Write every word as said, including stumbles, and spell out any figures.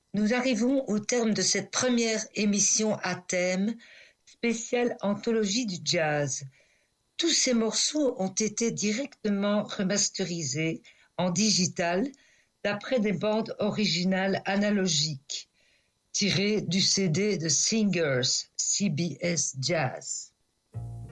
Nous arrivons au terme de cette première émission à thème spéciale anthologie du jazz. Tous ces morceaux ont été directement remasterisés en digital d'après des bandes originales analogiques tirées du C D de Singers C B S Jazz.